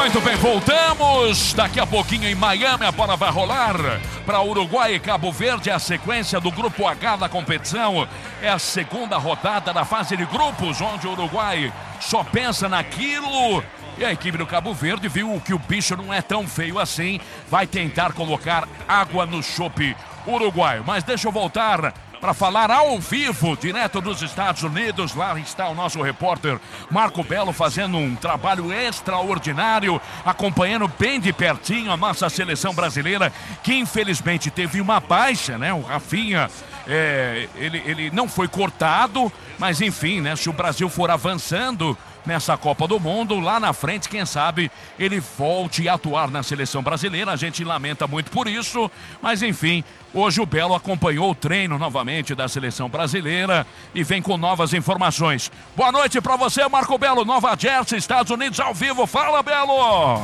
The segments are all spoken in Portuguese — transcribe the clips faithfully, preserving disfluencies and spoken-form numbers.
Muito bem, voltamos. Daqui a pouquinho em Miami a bola vai rolar para Uruguai e Cabo Verde. A sequência do Grupo H da competição é a segunda rodada da fase de grupos, onde o Uruguai só pensa naquilo. E a equipe do Cabo Verde viu que o bicho não é tão feio assim. Vai tentar colocar água no chope uruguaio. Mas deixa eu voltar para falar ao vivo, direto dos Estados Unidos. Lá está o nosso repórter Marco Belo fazendo um trabalho extraordinário, acompanhando bem de pertinho a nossa seleção brasileira, que infelizmente teve uma baixa, né? O Rafinha, é, ele, ele não foi cortado, mas enfim, né? Se o Brasil for avançando nessa Copa do Mundo, lá na frente, quem sabe ele volte a atuar na seleção brasileira. A gente lamenta muito por isso, mas enfim, hoje o Belo acompanhou o treino novamente da seleção brasileira e vem com novas informações. Boa noite para você, Marco Belo, Nova Jersey, Estados Unidos, ao vivo. Fala, Belo!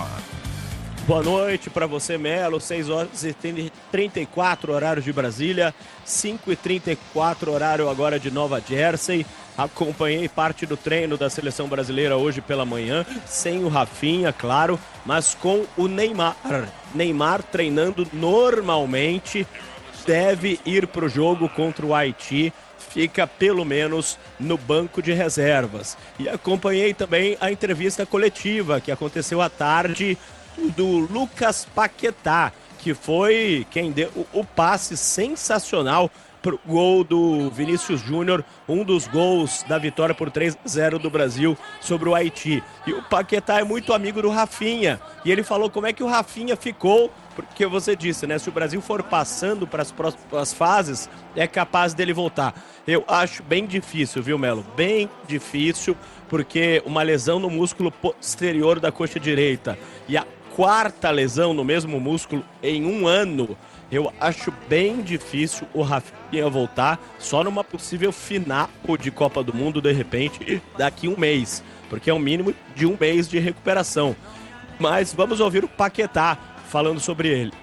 Boa noite para você, Melo. seis horas e trinta e quatro horários de Brasília, cinco e trinta e quatro horário agora de Nova Jersey. Acompanhei parte do treino da seleção brasileira hoje pela manhã, sem o Rafinha, claro, mas com o Neymar. Neymar treinando normalmente, deve ir para o jogo contra o Haiti, fica pelo menos no banco de reservas. E acompanhei também a entrevista coletiva que aconteceu à tarde do Lucas Paquetá, que foi quem deu o passe sensacional pro gol do Vinícius Júnior, um dos gols da vitória por três a zero do Brasil sobre o Haiti. E o Paquetá é muito amigo do Rafinha, e ele falou como é que o Rafinha ficou, porque você disse, né, se o Brasil for passando para as próximas fases, é capaz dele voltar. Eu acho bem difícil, viu, Melo? Bem difícil, porque uma lesão no músculo posterior da coxa direita e a quarta lesão no mesmo músculo em um ano, eu acho bem difícil o Rafinha voltar só numa possível final de Copa do Mundo, de repente, daqui um mês. Porque é um mínimo de um mês de recuperação. Mas vamos ouvir o Paquetá falando sobre ele.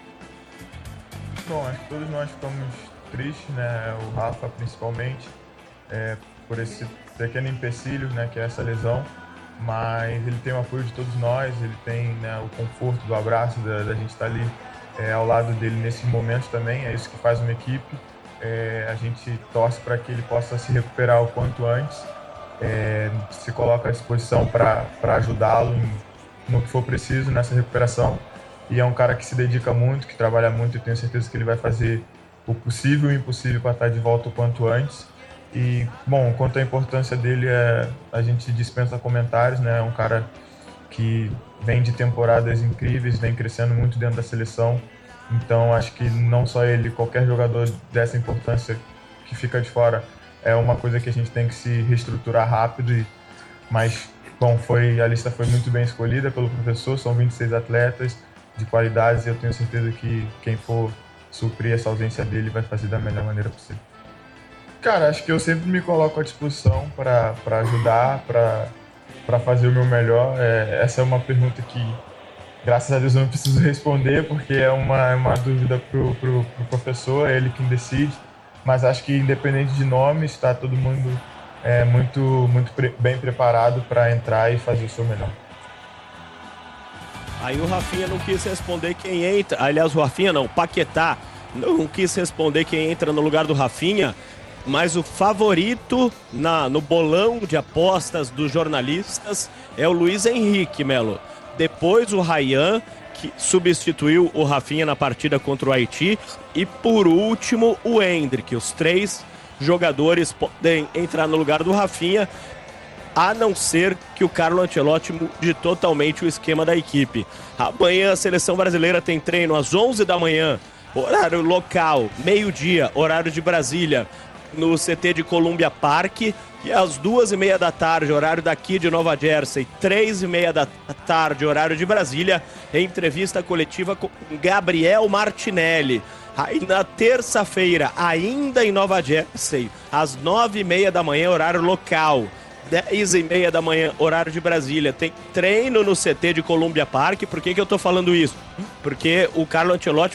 Bom, acho que todos nós ficamos tristes, né? O Rafa principalmente, é, por esse pequeno empecilho, né, que é essa lesão. Mas ele tem o apoio de todos nós, ele tem, né, o conforto do abraço, da, da gente estar ali É, ao lado dele nesse momento também, é isso que faz uma equipe. É, a gente torce para que ele possa se recuperar o quanto antes, é, se coloca à disposição para ajudá-lo no que for preciso nessa recuperação. E é um cara que se dedica muito, que trabalha muito, e tenho certeza que ele vai fazer o possível e o impossível para estar de volta o quanto antes. E, bom, quanto à importância dele, é, a gente dispensa comentários, né? É um cara que vem de temporadas incríveis, vem crescendo muito dentro da seleção. Então, acho que não só ele, qualquer jogador dessa importância que fica de fora, é uma coisa que a gente tem que se reestruturar rápido. E, mas, bom, foi, a lista foi muito bem escolhida pelo professor, são vinte e seis atletas de qualidades e eu tenho certeza que quem for suprir essa ausência dele vai fazer da melhor maneira possível. Cara, acho que eu sempre me coloco à disposição para ajudar, para para fazer o meu melhor. É, essa é uma pergunta que, graças a Deus, eu não preciso responder, porque é uma, uma dúvida pro, pro, pro professor, é ele quem decide. Mas acho que, independente de nomes, está todo mundo é, muito, muito pre- bem preparado para entrar e fazer o seu melhor. Aí o Rafinha não quis responder quem entra. Aliás, o Rafinha não, o Paquetá não quis responder quem entra no lugar do Rafinha. Mas o favorito na, no bolão de apostas dos jornalistas é o Luiz Henrique, Melo. Depois o Ryan, que substituiu o Rafinha na partida contra o Haiti. E por último o Endrick. Os três jogadores podem entrar no lugar do Rafinha, a não ser que o Carlo Ancelotti mude totalmente o esquema da equipe. Amanhã a seleção brasileira tem treino às onze da manhã, horário local, meio-dia, horário de Brasília, no C T de Columbia Park, e às duas e meia da tarde, horário daqui de Nova Jersey, três e meia da tarde, horário de Brasília, entrevista coletiva com Gabriel Martinelli. Aí na terça-feira, ainda em Nova Jersey, às nove e meia da manhã, horário local, dez e meia da manhã, horário de Brasília, tem treino no C T de Columbia Park. Por que que eu tô falando isso? Porque o Carlo Ancelotti